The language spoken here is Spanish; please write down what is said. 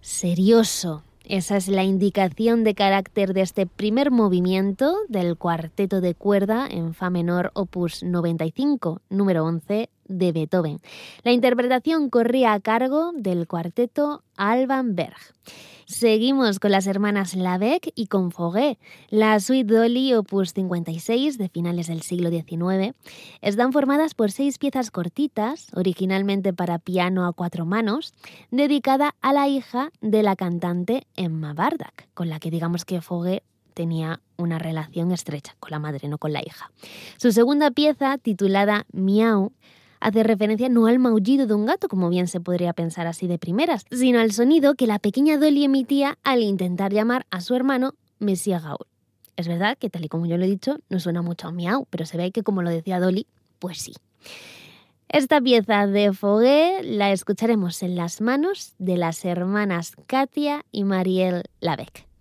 serioso. Esa es la indicación de carácter de este primer movimiento del cuarteto de cuerda en fa menor opus 95, número 11 de Beethoven. La interpretación corría a cargo del cuarteto Alban Berg. Seguimos con las hermanas Lavec y con Fauré. La suite Dolly opus 56 de finales del siglo XIX están formadas por 6 piezas cortitas, originalmente para piano a 4 manos, dedicada a la hija de la cantante Emma Bardak, con la que digamos que Fauré tenía una relación estrecha con la madre, no con la hija. Su segunda pieza, titulada Miau, hace referencia no al maullido de un gato, como bien se podría pensar así de primeras, sino al sonido que la pequeña Dolly emitía al intentar llamar a su hermano Monsieur Gaul. Es verdad que, tal y como yo lo he dicho, no suena mucho a miau, pero se ve que, como lo decía Dolly, pues sí. Esta pieza de Fauré la escucharemos en las manos de las hermanas Katia y Marielle Lavec.